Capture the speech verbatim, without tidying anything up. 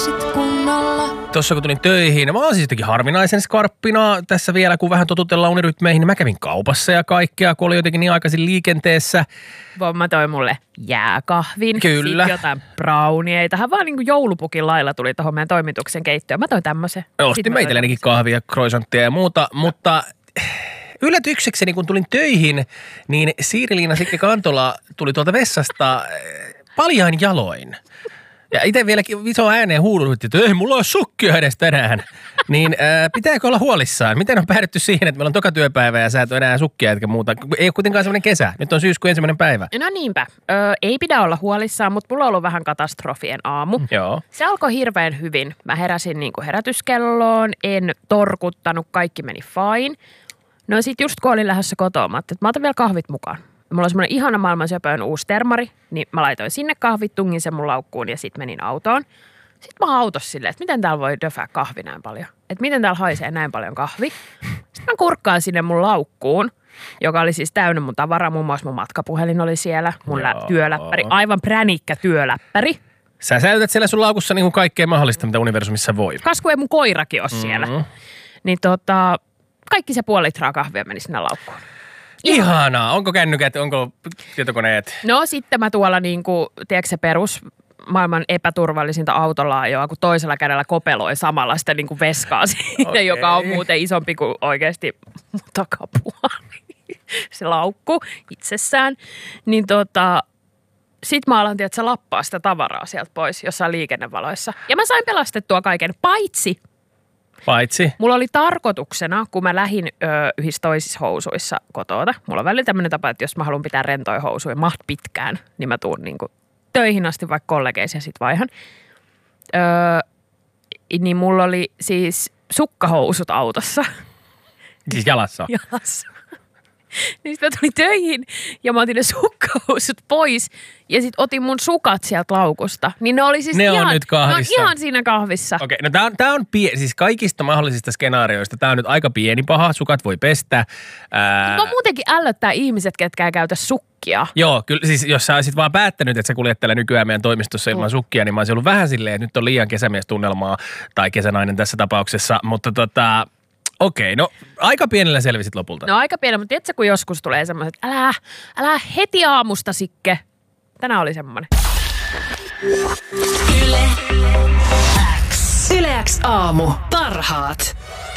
Kuvasit kunnolla. Tuossa kun tulin töihin, mä oon siis jotenkin harvinaisen skarppina tässä vielä, kun vähän totutellaan unirytmeihin, niin mä kävin kaupassa ja kaikkea, kun oli jotenkin niin aikaisin liikenteessä. Vomma toi mulle jääkahvin. Kyllä. Sitten jotain brownieita. Hän vaan niin kuin joulupukin lailla tuli tuohon meidän toimituksen keittiöön. Mä toin tämmöisen. Ostin mä itsellenikin kahvia, croissanttia ja muuta, mutta yllätyksekseni kun tulin töihin, niin Siiri-Liina Sikke-Kantola tuli tuolta vessasta paljain jaloin. Ja itse vieläkin iso ääneen huudut, että ei mulla ole sukkia edes tänään. Niin ää, pitääkö olla huolissaan? Miten on päädytty siihen, että meillä on toka työpäivä ja sä et ole enää sukkia etkä muuta? Ei ole kuitenkaan semmoinen kesä. Nyt on syyskuun ensimmäinen päivä. No niinpä. Ö, ei pidä olla huolissaan, mutta mulla on ollut vähän katastrofien aamu. Joo. Se alkoi hirveän hyvin. Mä heräsin niin kuin herätyskelloon, en torkuttanut, kaikki meni fine. No sit just kun olin lähdössä kotoa, mä ajattelin, että mä otan vielä kahvit mukaan. Mulla on semmoinen ihana maailman söpöön uusi termari, niin mä laitoin sinne kahvit, tungin sen mun laukkuun ja sit menin autoon. Sitten mä oon autossa silleen, että miten täällä voi döfää kahvi näin paljon? Että miten täällä haisee näin paljon kahvi? Sitten mä kurkkaan sinne mun laukkuun, joka oli siis täynnä mun tavaraa. Muun muassa mun matkapuhelin oli siellä, mun lä- työläppäri, aivan pränikkä työläppäri. Sä säilytät siellä sun laukussa niin kuin kaikkea mahdollista, mitä universumissa voi. Kas kun ei mun koirakin ole siellä. Mm-hmm. Niin tota, kaikki se puoli litraa kahvia meni sinne laukkuun. Ihanaa. Onko kännykät, onko tietokoneet? No sitten mä tuolla niinku, tiedätkö se perus maailman epäturvallisinta autolla-ajoa, kun toisella kädellä kopeloi samalla sitä niinku veskaa siinä, okay. Joka on muuten isompi kuin oikeasti mun takapuoli. Se laukku itsessään. Niin tota, sit mä alan, tiedätkö, lappaa sitä tavaraa sieltä pois jossain liikennevaloissa. Ja mä sain pelastettua kaiken, paitsi Paitsi? Mulla oli tarkoituksena, kun mä lähdin ö, yhdessä toisissa housuissa kotoota. Mulla on välillä tämmöinen tapa, että jos mä haluan pitää rentoja housuja maht pitkään, niin mä tuun niinku töihin asti vaikka kollegeisiin ja sit vaihan. Öö, niin mulla oli siis sukkahousut autossa. Siis jalassa? Jalassa. Niin sit mä tulin töihin ja mä otin ne sukkahousut pois ja sit otin mun sukat sieltä laukusta. Niin ne oli siis ne ihan, on nyt kahvissa. Ne on ihan siinä kahvissa. Okei, okay, no tää on, tää on pie- siis kaikista mahdollisista skenaarioista. Tää on nyt aika pieni paha, sukat voi pestä. Ää... Mä muutenkin ällöttää ihmiset, ketkä ei käytä sukkia. Joo, kyllä siis jos sä olisit vaan päättänyt, että sä kuljet täällä nykyään meidän toimistossa ilman sukkia, niin mä olisin ollut vähän silleen, että nyt on liian kesämiestunnelmaa tai kesänainen tässä tapauksessa, mutta tota... Okei, no aika pienellä selvisit lopulta. No aika pienellä, mutta tiedätkö, kun joskus tulee semmoiset, että älä, älä heti aamusta, Sikke. Tänään oli semmoinen. Yle X. Yle X aamu. Parhaat.